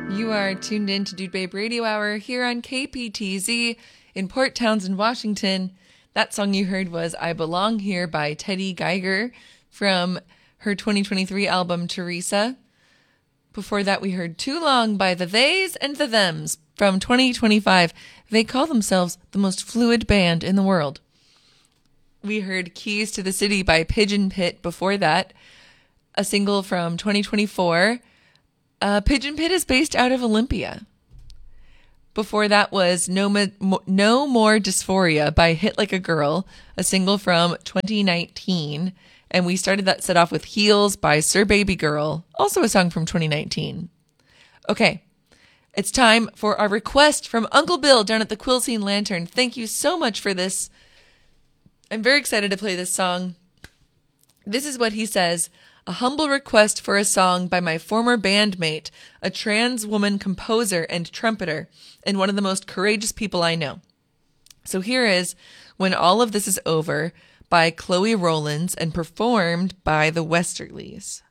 You are tuned in to Dude Babe Radio Hour here on KPTZ in Port Townsend, Washington. That song you heard was I Belong Here by Teddy Geiger from her 2023 album Teresa. Before that, we heard Too Long by the Theys and the Thems from 2025. They call themselves the most fluid band in the world. We heard Keys to the City by Pigeon Pit before that, a single from 2024. Pigeon Pit is based out of Olympia. Before that was No More Dysphoria by Hit Like a Girl, a single from 2019. And we started that set off with Heels by Sir Baby Girl, also a song from 2019. Okay, it's time for our request from Uncle Bill down at the Quilcene Lantern. Thank you so much for this. I'm very excited to play this song. This is what he says. A humble request for a song by my former bandmate, a trans woman composer and trumpeter, and one of the most courageous people I know. So here is When All of This Is Over by Chloe Rowlands and performed by the Westerlies.